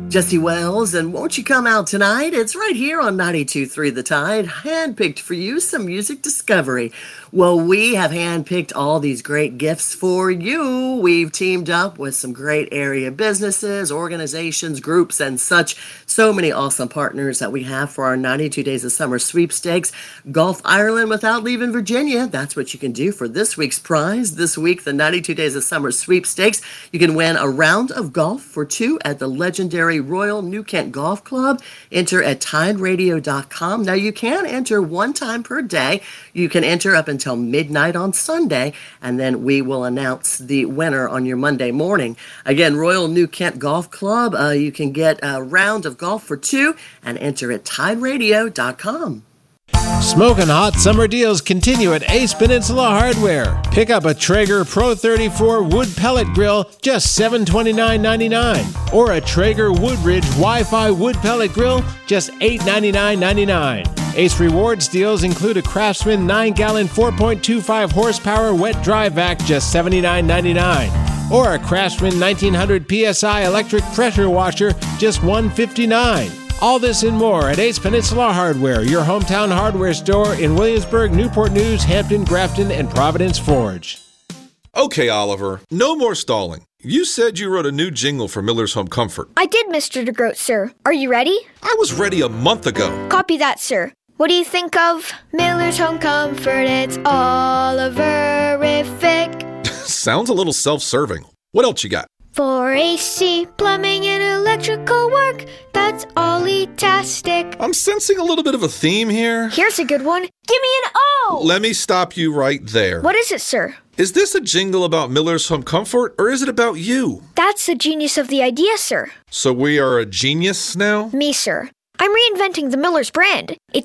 Jesse Wells, and won't you come out tonight? It's right here on 92.3 The Tide, handpicked for you some music discovery. Well, we have handpicked all these great gifts for you. We've teamed up with some great area businesses, organizations, groups, and such. So many awesome partners that we have for our 92 Days of Summer sweepstakes. Golf Ireland without leaving Virginia. That's what you can do for this week's prize. This week, the 92 Days of Summer sweepstakes. You can win a round of golf for two at the legendary Royal New Kent Golf Club. Enter at tideradio.com. Now, you can enter one time per day. You can enter up until midnight on Sunday, and then we will announce the winner on your Monday morning. Again, Royal New Kent Golf Club. You can get a round of golf for two and enter at tideradio.com. Smoking hot summer deals continue at Ace Peninsula Hardware. Pick up a Traeger Pro 34 wood pellet grill, just $729.99. Or a Traeger Woodridge Wi-Fi wood pellet grill, just $899.99. Ace Rewards deals include a Craftsman 9-gallon 4.25 horsepower wet dry vac, just $79.99. Or a Craftsman 1900 PSI electric pressure washer, just $159. All this and more at Ace Peninsula Hardware, your hometown hardware store in Williamsburg, Newport News, Hampton, Grafton, and Providence Forge. Okay, Oliver, no more stalling. You said you wrote a new jingle for Miller's Home Comfort. I did, Mr. DeGroat, sir. Are you ready? I was ready a month ago. Copy that, sir. What do you think of Miller's Home Comfort? It's Oliverific. Sounds a little self-serving. What else you got? For AC, plumbing, and electrical work, that's Ollie-tastic. I'm sensing a little bit of a theme here. Here's a good one. Give me an O! Let me stop you right there. What is it, sir? Is this a jingle about Miller's Home Comfort, or is it about you? That's the genius of the idea, sir. So we are a genius now? Me, sir. I'm reinventing the Miller's brand. It's